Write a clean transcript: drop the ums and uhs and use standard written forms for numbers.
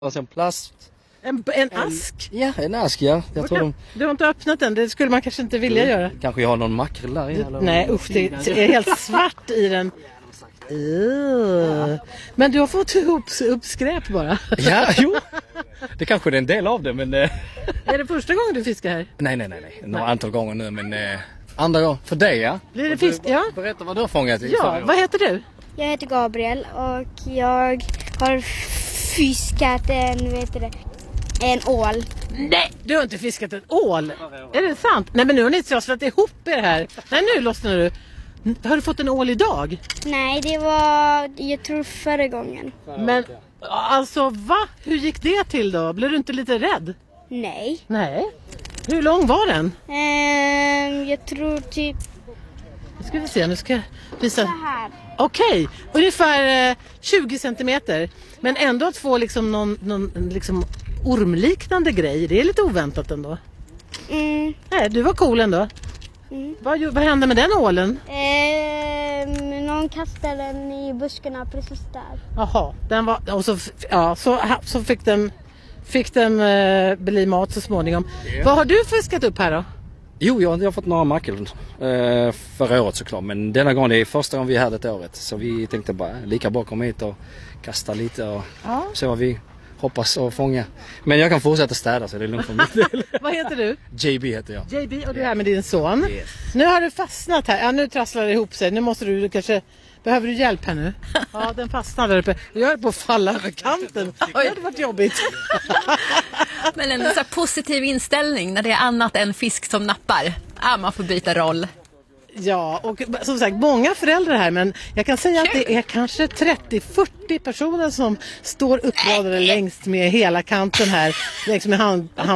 Och sen plast. En ask? Ja, en ask, ja. Jag tror du har inte öppnat den, det skulle man kanske inte vilja göra. Kanske jag har någon makrill där i. Nej, usch, det är helt svart i den. Men du har fått upp skräp bara. Ja, jo. Det kanske är en del av det, men... Är det första gången du fiskar här? Nej. Några antal gånger nu, men... andra gånger. För dig, ja. Blir det fisk? Ja. Berätta vad du har fångat i. Ja, vad heter du? Jag heter Gabriel och jag har fiskat en ål. Nej, du har inte fiskat en ål. Är det sant? Nej, men nu har ni trasslat ihop er här. Nej, nu lossnar du. Har du fått en ål idag? Nej, det var, jag tror förra gången. Men alltså, va? Hur gick det till då? Blev du inte lite rädd? Nej. Nej. Hur lång var den? Jag tror typ... Nu ska jag visa. Så här. Okej, ungefär 20 centimeter. Men ändå att få liksom någon liksom ormliknande grej, det är lite oväntat ändå. Nej, du var cool ändå. Vad hände med den ålen? Någon kastade den i buskarna precis där. Jaha, den var, och så fick den bli mat så småningom. Yeah. Vad har du fiskat upp här då? Jo, jag har fått några makrill förra året såklart, men denna gången det är första gången vi är här det året. Så vi tänkte bara lika bra komma hit och kasta lite och se vad vi hoppas att fånga. Men jag kan fortsätta städa så det är lugnt för min del. Vad heter du? JB heter jag. JB, och du är här med din son. Yes. Nu har du fastnat här. Ja, nu trasslar det ihop sig. Nu måste du kanske... Behöver du hjälp här nu? Ja, den fastnar där uppe. Jag är på att falla över kanten. Det hade varit jobbigt. Men en så här positiv inställning när det är annat än fisk som nappar. Man får byta roll. Ja, och som sagt, många föräldrar här, men jag kan säga att det är kanske 30-40 personer som står uppradade längst med hela kanten här, längs med hand